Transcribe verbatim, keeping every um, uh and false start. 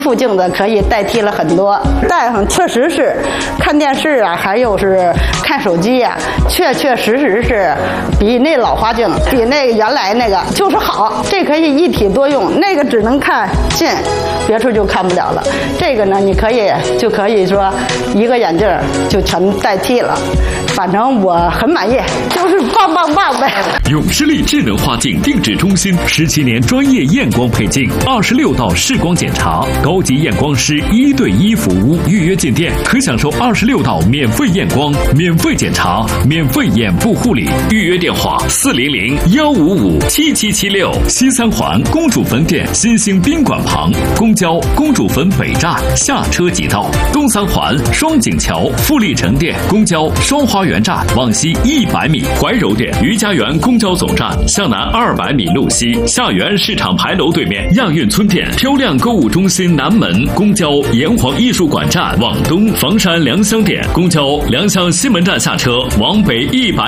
副镜子可以代替了很多，戴上确实是看电视啊，还有是看手机呀、啊，确确实实是比那老花镜，比那个原来那个就是好。这可以一体多用，那个只能看近，别处就看不了了。这个呢，你可以就可以说一个眼镜就全代替了。反正我很满意，就是棒棒棒呗。 永视力智能花镜定制中心十七年专业验光配镜，二十六道视光检查，高级验光师一对一服务。预约进店可享受二十六道免费验光、免费检查、免费眼部护理。预约电话：四零零幺五五七七七六。西三环公主坟店新兴宾馆旁，公交公主坟北站下车即到。东三环双井桥富力城店公交双花园站往西一百米，怀柔店余家园公交总站向南二百米路西，下园市场牌楼对面亚运村店漂亮购物中心南门公交炎黄艺术馆站往东，房山良乡店公交良乡西门站下车往北一百